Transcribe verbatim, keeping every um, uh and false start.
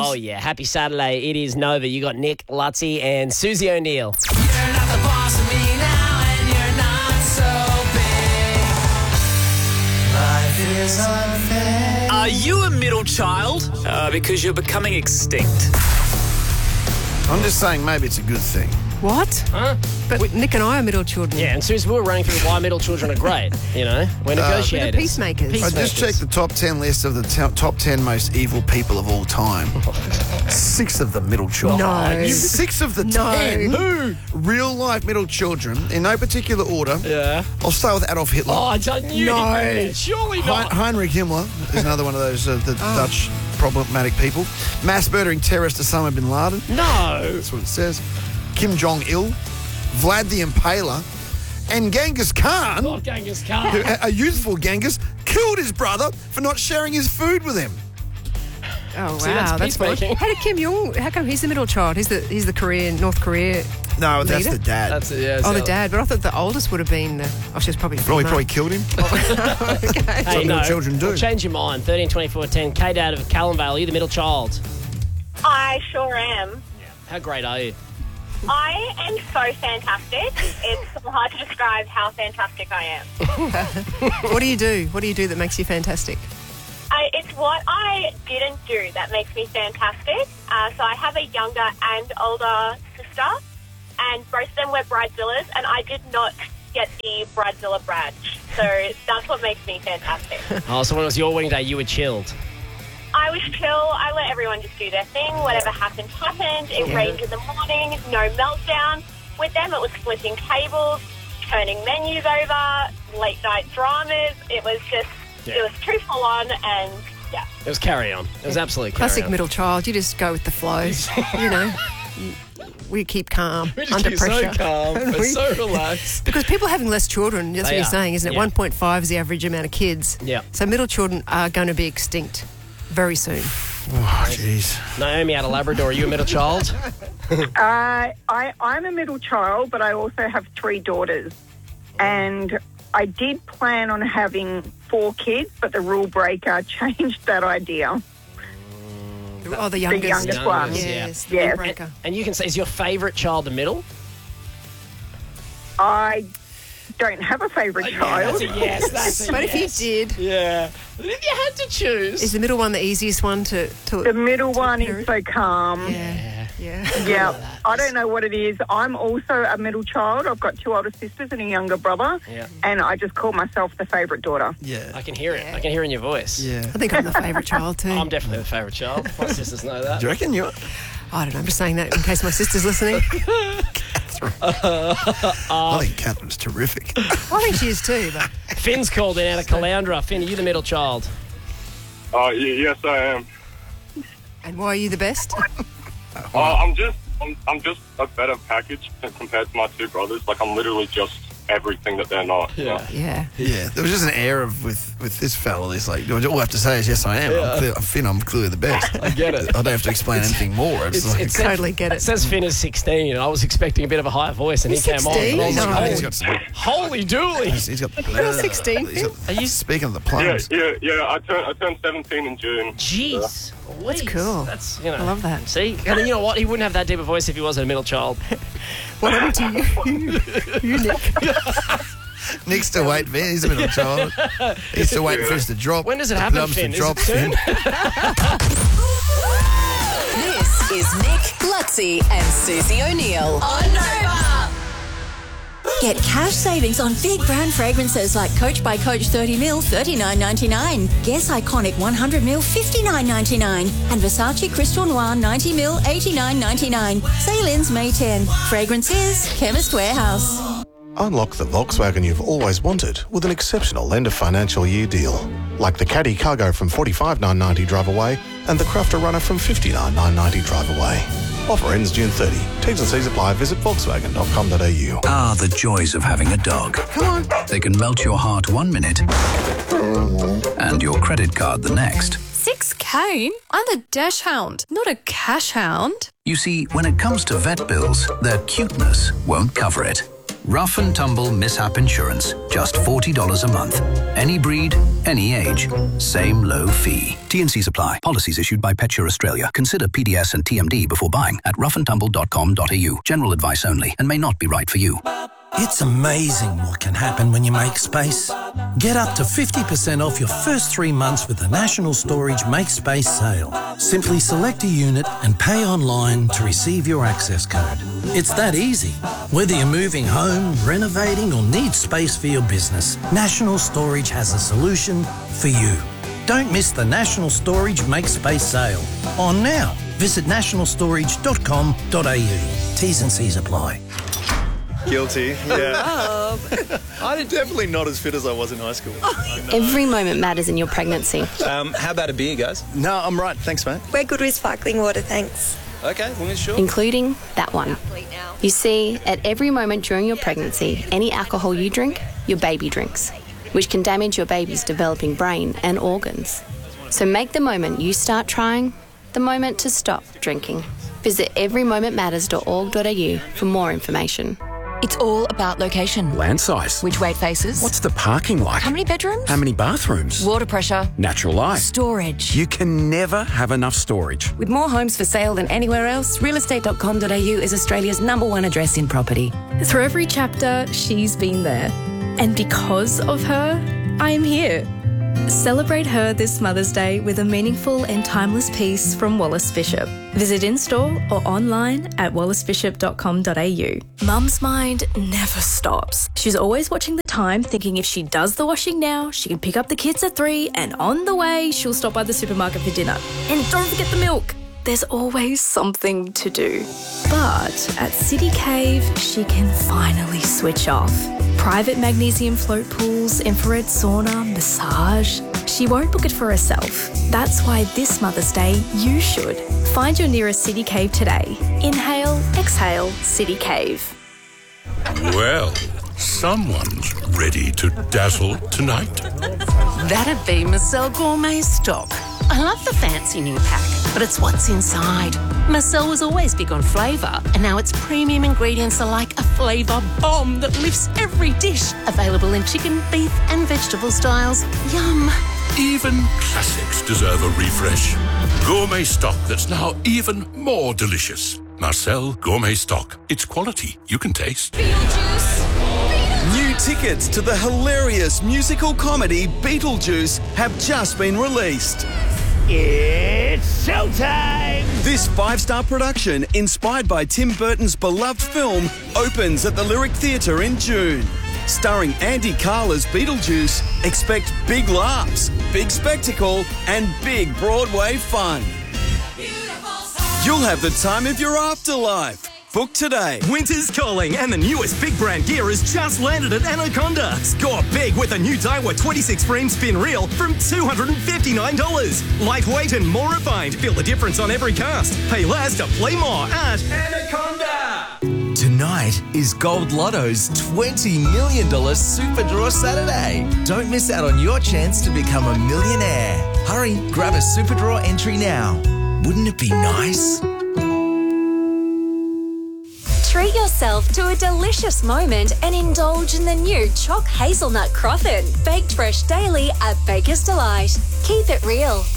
Oh, yeah. Happy Saturday. It is Nova. You got Nick, Lutzy and Susie O'Neill. You're not the boss of me now, and you're not so big. Life is unfair. Are you a middle child? Uh, because you're becoming extinct. I'm just saying maybe it's a good thing. What? Huh? But Nick and I are middle children. Yeah, and Susie, we were running through why middle children are great, you know? We're Uh, negotiators. We're the peacemakers. I just checked the top ten list of the t- top ten most evil people of all time. Six of them middle children. No. Six of the No. ten. Who? Real life middle children, in no particular order. Yeah. I'll start with Adolf Hitler. Oh, I don't knew No. it. Surely Hein- not. Heinrich Himmler is another one of those uh, the Dutch problematic people. Mass murdering terrorist Osama bin Laden. No. That's what it says. Kim Jong-il, Vlad the Impaler, and Genghis Khan, Oh, Genghis who, Khan. a, a youthful Genghis, killed his brother for not sharing his food with him. Oh, wow. See, that's that's fine. peacemaking. How did Kim Jong, how come he's the middle child? He's the he's the Korean, North Korea. No, that's Leader? the dad. That's it, yeah. Oh, the so- dad. But I thought the oldest would have been the, oh, she was probably Well, he female. probably killed him. Okay. Hey, what no. middle children do. Well, change your mind. thirteen twenty-four ten. K-Dad of Callanvale, are you the middle child? I sure am. How great are you? I am so fantastic. It's hard to describe how fantastic I am. What do you do? What do you do that makes you fantastic? I, it's what I didn't do that makes me fantastic. Uh, so I have a younger and older sister, and both of them were bridezillas, and I did not get the bridezilla badge. So that's what makes me fantastic. Oh, so when it was your wedding day, you were chilled. I was chill. I let everyone just do their thing. Whatever happened, happened. It Yeah. rained in the morning. No meltdown. With them, it was flipping tables, turning menus over, late night dramas. It was just, Yeah. it was too full on, and yeah. It was carry on. It was absolutely carry Classic on. middle child. You just go with the flow. You know, You- we keep calm We just under keep pressure. so calm. We're We- so relaxed. Because people having less children, that's They what you're are. saying, isn't it? Yeah. one point five is the average amount of kids. Yeah. So middle children are going to be extinct very soon. Oh, jeez. Naomi out of Labrador, are you a middle child? Uh, I, I'm a middle child, but I also have three daughters. And I did plan on having four kids, but the rule breaker changed that idea. Oh, the youngest. youngest one. Yes, the Yes. windbreaker. And you can say, is your favourite child the middle? I don't have a favourite child. That's a yes. That's a But yes. if you did, Yeah. But if you had to choose. is the middle one the easiest one to... to The middle one is parent? so calm. Yeah, yeah. Yeah, I don't know what it is. I'm also a middle child. I've got two older sisters and a younger brother. Yeah. And I just call myself the favourite daughter. Yeah. I can hear it. I can hear it in your voice. Yeah. I think I'm the favourite child too. I'm definitely the favourite child. My sisters know that. Do you reckon you're... I don't know, I'm just saying that in case my sister's listening. I think Catherine's terrific. I think she is too, but Finn's called in out of Caloundra. Finn, are you the middle child? Uh, y- yes, I am. and why are you the best? Uh, I'm just, I'm, I'm just a better package compared to my two brothers. Like, I'm literally just everything that they're not. you know? Yeah. Yeah, there was just an air of with with this fella. He's like, all I have to say is yes, I am. I'm, clear, I'm Finn. I'm clearly the best. I get it. I don't have to explain anything more. It's, It's- like, it's- Totally get It it. says Finn is sixteen, and I was expecting a bit of a higher voice, and he He's came on. And I was sixteen? like, No. he's holy, got some, holy dooly. he's, he's got. You're sixteen, He's got, Are you- speaking of the Yeah, plums? yeah, yeah. I turned, I turned seventeen in June. Jeez. That's cool. That's, you know. I love that. See? And you know what? He wouldn't have that deep a voice if he wasn't a middle child. What happened to you? you, Nick? Nick's still waiting, man. He's a middle child. He's still waiting for us to drop. When does it The happen, plums to Finn? Is drop, it soon? This is Nick, Lutzy and Susie O'Neill on Nova. Get cash savings on big brand fragrances like Coach by Coach thirty mil, thirty-nine ninety-nine. Guess Iconic one hundred mil, fifty-nine ninety-nine. And Versace Crystal Noir ninety mil, eighty-nine ninety-nine. Sale ends May tenth. Fragrances, Chemist Warehouse. Unlock the Volkswagen you've always wanted with an exceptional end of financial year deal. Like the Caddy Cargo from forty-five thousand nine hundred ninety drive away and the Crafter Runner from fifty-nine thousand nine hundred ninety drive away. Offer ends June thirtieth. T's and C's apply. Visit volkswagen dot com dot a u. Ah, the joys of having a dog. Come on. They can melt your heart one minute and your credit card the next. six K? I'm a dash hound, not a cash hound. You see, when it comes to vet bills, their cuteness won't cover it. Rough and Tumble Mishap Insurance. Just forty dollars a month. Any breed, any age. Same low fee. T and C's apply. Policies issued by PetSure Australia. Consider P D S and T M D before buying at rough and tumble dot com dot a u. General advice only and may not be right for you. It's amazing what can happen when you make space. Get up to fifty percent off your first three months with the National Storage Make Space sale. Simply select a unit and pay online to receive your access code. It's that easy. Whether you're moving home, renovating or need space for your business, National Storage has a solution for you. Don't miss the National Storage Make Space sale. On now. Visit national storage dot com dot a u. T's and C's apply. Guilty, yeah. I'm definitely not as fit as I was in high school. Every moment matters in your pregnancy. Um, how about a beer, guys? No, I'm right. Thanks, mate. We're good with sparkling water, thanks. Okay, as long as sure. Including that one. You see, at every moment during your pregnancy, any alcohol you drink, your baby drinks, which can damage your baby's developing brain and organs. So make the moment you start trying the moment to stop drinking. Visit every moment matters dot org dot a u for more information. It's all about location. Land size. Which way it faces. What's the parking like? How many bedrooms? How many bathrooms? Water pressure. Natural light. Storage. You can never have enough storage. With more homes for sale than anywhere else, real estate dot com dot a u is Australia's number one address in property. Through every chapter, she's been there. And because of her, I am here. Celebrate her this Mother's Day with a meaningful and timeless piece from Wallace Bishop. Visit in-store or online at wallace bishop dot com dot a u. Mum's mind never stops. She's always watching the time, thinking if she does the washing now, she can pick up the kids at three, and on the way, she'll stop by the supermarket for dinner. And don't forget the milk. There's always something to do. But at City Cave, she can finally switch off. Private magnesium float pools, infrared sauna, massage. She won't book it for herself. That's why this Mother's Day, you should. Find your nearest City Cave today. Inhale, exhale, City Cave. Well, someone's ready to dazzle tonight. That'd be Marcel Gourmet Stock. I love the fancy new pack, but it's what's inside. Marcel was always big on flavour, and now its premium ingredients are like a flavour bomb that lifts every dish. Available in chicken, beef and vegetable styles. Yum. Even classics deserve a refresh. Gourmet stock that's now even more delicious. Marcel Gourmet Stock. It's quality you can taste. New tickets to the hilarious musical comedy Beetlejuice have just been released. It's showtime! This five-star production, inspired by Tim Burton's beloved film, opens at the Lyric Theatre in June. Starring Andy Carla's Beetlejuice, expect big laughs, big spectacle, and big Broadway fun. You'll have the time of your afterlife. Book today. Winter's calling, and the newest big brand gear has just landed at Anaconda. Score big with a new Daiwa twenty-six frame spin reel from two hundred fifty-nine dollars. Lightweight and more refined. Feel the difference on every cast. Pay less to play more at Anaconda. Tonight is Gold Lotto's twenty million dollars Super Draw Saturday. Don't miss out on your chance to become a millionaire. Hurry, grab a Super Draw entry now. Wouldn't it be nice? Treat yourself to a delicious moment and indulge in the new Choc Hazelnut Croffin. Baked fresh daily at Baker's Delight. Keep it real.